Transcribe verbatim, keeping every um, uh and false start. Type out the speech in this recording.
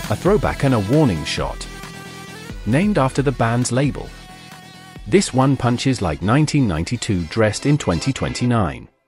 a throwback and a warning shot. Named after the band's label. This one punches like nineteen ninety-two dressed in twenty twenty-nine.